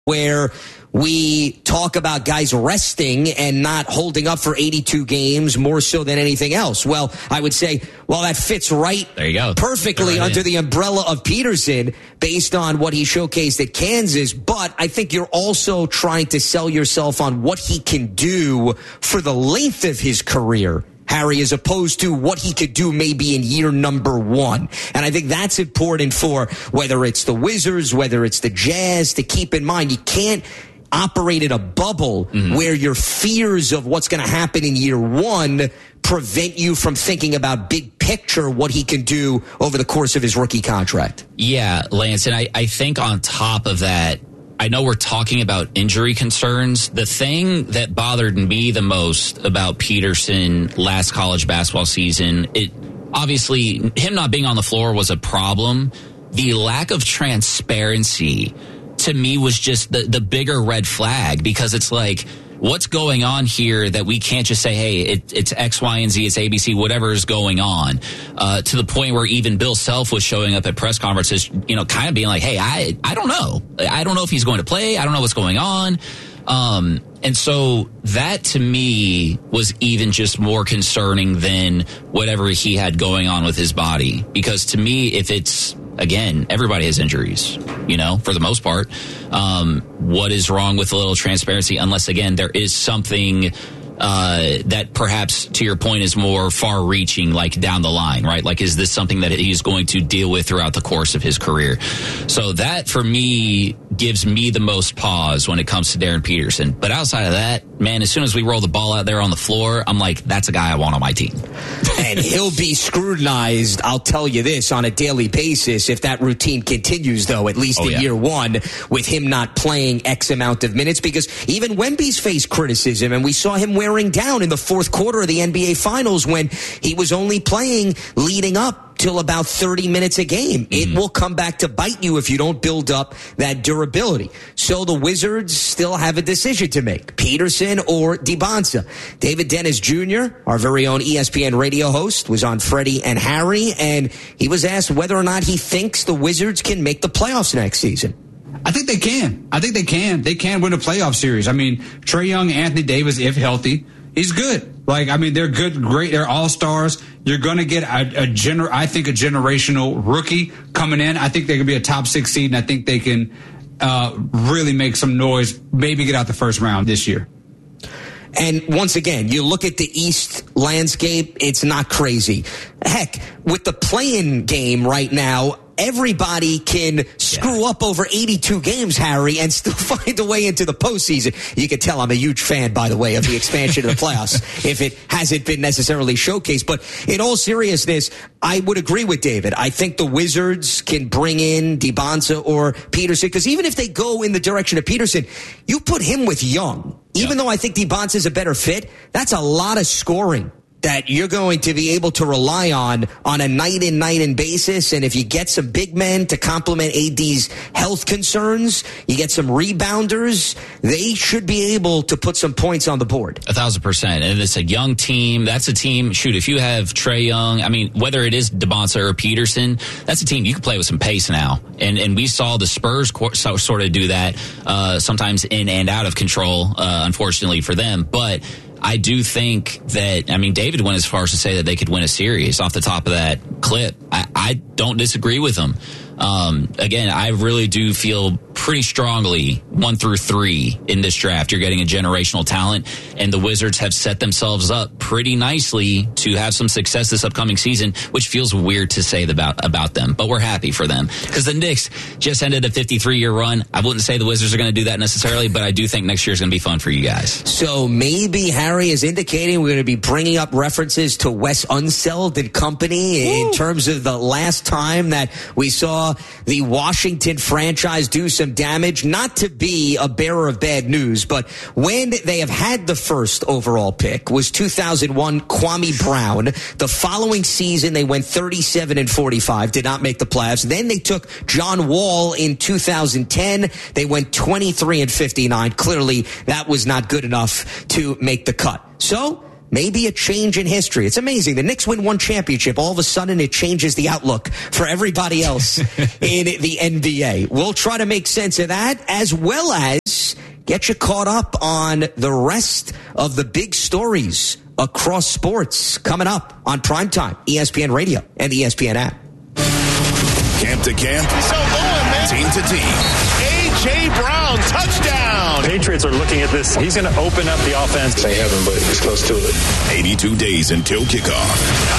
where we talk about guys resting and not holding up for 82 games more so than anything else. Well, I would say, well, that fits right there you go. Perfectly right under the umbrella of Peterson based on what he showcased at Kansas. But I think you're also trying to sell yourself on what he can do for the length of his career, Harry, as opposed to what he could do maybe in year number one. And I think that's important for whether it's the Wizards, whether it's the Jazz, to keep in mind. You can't operate in a bubble where your fears of what's going to happen in year one prevent you from thinking about big picture, what he can do over the course of his rookie contract. Yeah, Lance, and I think on top of that, I know we're talking about injury concerns. The thing that bothered me the most about Peterson last college basketball season, obviously him not being on the floor was a problem. The lack of transparency to me was just the bigger red flag, because it's like, what's going on here that we can't just say, hey, it's X, Y, and Z, it's ABC, whatever is going on, to the point where even Bill Self was showing up at press conferences, kind of being like, hey, I don't know. I don't know if he's going to play. I don't know what's going on. And so that to me was even just more concerning than whatever he had going on with his body. Because to me, if it's, again, everybody has injuries, for the most part. What is wrong with a little transparency? Unless, again, there is something that perhaps, to your point, is more far-reaching, like down the line, right? Like, is this something that he's going to deal with throughout the course of his career? So that, for me, gives me the most pause when it comes to Darren Peterson. But outside of that, man, as soon as we roll the ball out there on the floor, I'm like, that's a guy I want on my team. And he'll be scrutinized, I'll tell you this, on a daily basis if that routine continues, though, at least in year one, with him not playing X amount of minutes. Because even Wemby's faced criticism, and we saw him wearing down in the fourth quarter of the NBA Finals when he was only playing leading up till about 30 minutes a game. It will come back to bite you if you don't build up that durability. So the Wizards still have a decision to make, Peterson or DiBonsa. David Dennis Jr., our very own ESPN radio host, was on Freddie and Harry, and he was asked whether or not he thinks the Wizards can make the playoffs next season. I think they can. They can win a playoff series. I mean, Trae Young, Anthony Davis, if healthy, he's good. They're good, great. They're all-stars. You're going to get a generational rookie coming in. I think they can be a top 6 seed, and I think they can really make some noise, maybe get out the first round this year. And once again, you look at the East landscape, it's not crazy. Heck, with the play-in game right now, everybody can screw up over 82 games, Harry, and still find a way into the postseason. You can tell I'm a huge fan, by the way, of the expansion of the playoffs, if it hasn't been necessarily showcased. But in all seriousness, I would agree with David. I think the Wizards can bring in DiBonsa or Peterson, because even if they go in the direction of Peterson, you put him with Young. Even though I think DiBonsa is a better fit, that's a lot of scoring that you're going to be able to rely on a night-in, night-in basis. And if you get some big men to complement AD's health concerns, you get some rebounders, they should be able to put some points on the board. 1,000%. And it's a young team. That's a team, shoot, if you have Trae Young, I mean, whether it is DiBonsa or Peterson, that's a team you can play with some pace now. And we saw the Spurs sort of do that, sometimes in and out of control, unfortunately for them. But I do think that, David went as far as to say that they could win a series off the top of that clip. I don't disagree with him. Again, I really do feel pretty strongly 1 through 3 in this draft. You're getting a generational talent, and the Wizards have set themselves up pretty nicely to have some success this upcoming season, which feels weird to say about them, but we're happy for them because the Knicks just ended a 53-year run. I wouldn't say the Wizards are going to do that necessarily, but I do think next year is going to be fun for you guys. So maybe Harry is indicating we're going to be bringing up references to Wes Unseld and company in terms of the last time that we saw the Washington franchise do some damage. Not to be a bearer of bad news, but when they have had the first overall pick was 2001, Kwame Brown. The following season, they went 37-45, did not make the playoffs. Then they took John Wall in 2010. They went 23-59. Clearly, that was not good enough to make the cut. So maybe a change in history. It's amazing. The Knicks win one championship. All of a sudden, it changes the outlook for everybody else in the NBA. We'll try to make sense of that, as well as get you caught up on the rest of the big stories across sports coming up on Primetime, ESPN Radio and the ESPN app. Camp to camp, team to team. A.J. Brown, touchdown. Patriots are looking at this. He's going to open up the offense. They haven't, but it's close to it. 82 days until kickoff.